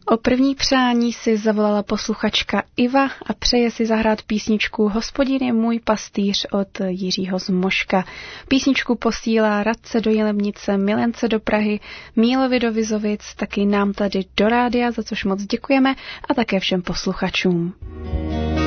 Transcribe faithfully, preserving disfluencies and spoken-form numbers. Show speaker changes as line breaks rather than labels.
O první přání si zavolala posluchačka Iva a přeje si zahrát písničku Hospodin je můj pastýř od Jiřího z Moška. Písničku posílá Radce do Jilemnice, Milence do Prahy, Mílovi do Vizovic, taky nám tady do rádia, za což moc děkujeme, a také všem posluchačům.